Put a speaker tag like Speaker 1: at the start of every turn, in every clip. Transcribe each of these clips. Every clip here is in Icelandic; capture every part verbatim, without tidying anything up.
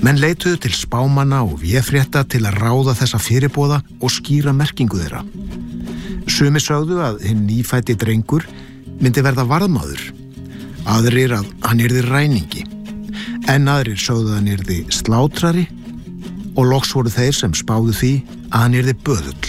Speaker 1: Menn leituðu til spámanna og véfrétta til að ráða þessa fyrirboða og skýra merkingu þeirra. Sumir sögðu að hinn nýfæddi drengur myndi verða varðmaður, aðrir að hann yrði ræningi, en aðrir sögðu að hann yrði slátrari og loks voru þeir sem spáðu því að hann yrði böðull.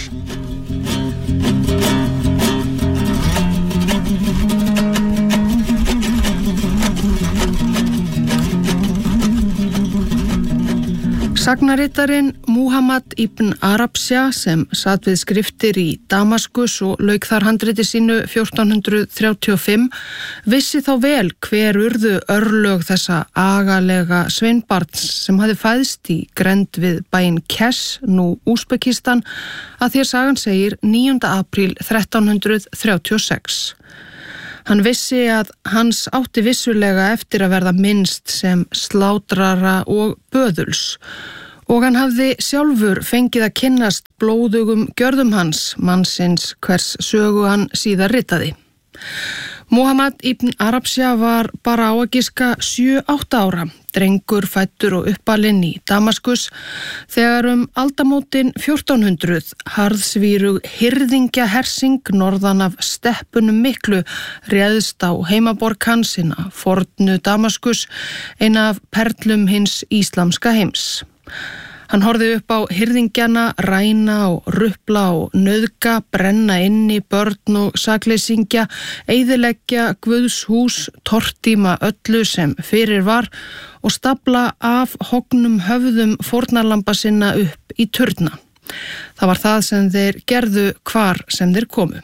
Speaker 2: Sagnaritarinn Muhammad ibn Arabsja sem sat við skriftir í Damaskus og lauk þar handriti sínu fjórtán hundruð þrjátíu og fimm vissi þá vel hver urðu örlög þessa agalega sveinbarns sem hafði fæðst í grennd við bæinn Kes, nú Úsbekistan, að því að sagan segir níunda apríl þrettán hundruð þrjátíu og sex. Hann vissi að hans átti vissulega eftir að verða minnst sem slátrara og böðuls og hann hafði sjálfur fengið að kynnast blóðugum gjörðum hans, mannsins hvers sögu hann síðar ritaði. Muhammad ibn Arabsja var bara á að giska sjö átta ára, drengur fæddur og uppalinn í Damaskus, þegar um aldamótin fjórtán hundruð harðsvírug hirðingjahersing norðan af steppunum miklu réðst á heimaborg hans inna fornu Damaskus, eina af perlum hins íslamska heims. Hann horfði upp á hirðingjana, ræna og rupla og nauðga, brenna inni börn og sakleysingja, eyðileggja Guðs hús, tortíma öllu sem fyrir var og stafla af hognum höfðum fórnarlamba sinna upp í turna. Það var það sem þeir gerðu hvar sem þeir komu.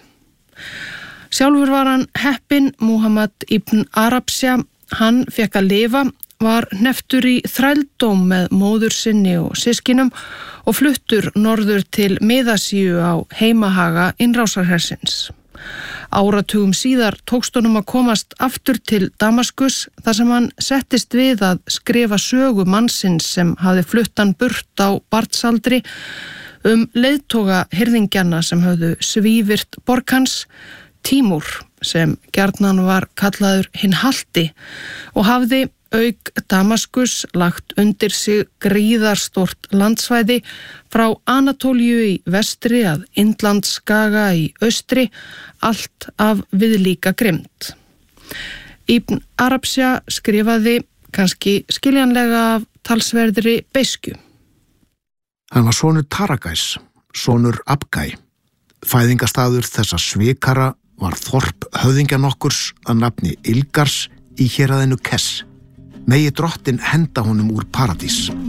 Speaker 2: Sjálfur var hann heppinn Muhammad ibn Arabsja, hann fekk að lifa, var hneftur í þrældóm með móður sinni og systkinum og fluttur norður til Miðasíu á heimahaga innrásarhersins. Áratugum síðar tókst honum að komast aftur til Damaskus þar sem hann settist við að skrifa sögu mannsins sem hafði flutt hann burt á barnsaldri, um leiðtoga hirðingjana sem höfðu svívirt borg hans, Tímúr, sem gjarnan var kallaður hinn halti og hafði auk Damaskus lagt undir sig gríðarstort landsvæði frá Anatólíu í vestri að Indlandsskaga í austri, allt af viðlíka grimmd. Ibn Arabsja skrifaði kannski skiljanlega af talsverðri beiskju.
Speaker 1: Hann var sonur Taragæs, sonur Abgæ. Fæðingastaður þessa svikara var þorp höfðingja nokkurs að nafni Ilgars í héraðinu Kes. Megi drottin henda honum úr paradís.